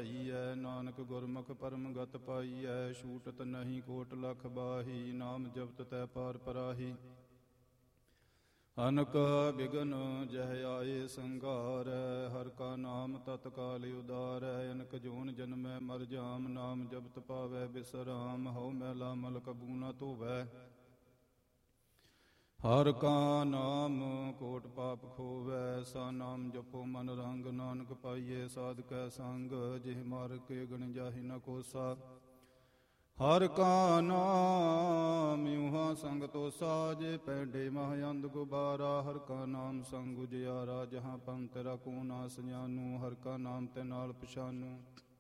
ਧਿਆਈਐ। ਨਾਨਕ ਗੁਰਮੁਖ ਪਰਮ ਗਤ ਪਾਈਐ। ਛੂਟਤ ਨਹੀਂ ਕੋਟ ਲਖ ਬਾਹੀ। ਨਾਮ ਜਪਤ ਤੈ ਪਾਰ ਪਰਾਹੀ। ਅਨਕ ਬਿਗਨ ਜਹ ਆਏ ਸੰਘਾਰੈ। ਹਰਿ ਕਾ ਨਾਮ ਤਤਕਾਲ ਉਦਾਰੈ। ਅਨਕ ਜੋਨ ਜਨਮੈ ਮਰ ਜਾਮ। ਨਾਮ ਜਪਤ ਪਾਵੈ ਬਿਸਰਾਮ। ਹਉ ਮੈਲਾ ਮਲ ਕਬੂ ਨ ਧੋਵੈ। ਹਰਿ ਕਾ ਨਾਮ ਕੋਟ ਪਾਪ ਖੋਵੈ। ਸਾ ਨਾਮ ਜਪੋ ਮਨ ਰੰਗ। ਨਾਨਕ ਪਾਈਏ ਸਾਧਕੈ ਸੰਗ। ਜਿਹ ਮਾਰ ਕੇ ਗਣ ਜਾਹਿ ਨ ਕੋਸਾ। ਹਰਿ ਕਾ ਨਾਮ ਯੁਹਾ ਸੰਗ ਤੋਸਾ। ਜੇ ਪੈਂਡੇ ਮਹ ਅੰਧ ਗੁਬਾਰਾ। ਹਰਿ ਕਾ ਨਾਮ ਸੰਗ ਉਜਿਆਰਾ। ਜਹਾਂ ਪੰਥ ਤੇਰਾ ਕੋ ਨਾ ਸਜਾਨੂ। ਹਰਿ ਕਾ ਨਾਮ ਤੇ ਨਾਲ ਪਛਾਨੂ।